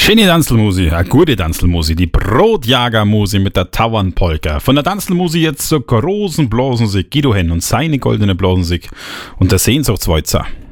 Schöne Tanzelmusik, eine gute Tanzelmusik, die Brotjagermusik mit der Tauernpolka. Von der Tanzelmusik jetzt zur großen Blasmusik, Guido Henn und seine goldene Blasmusik und der Sehnsuchtswalzer.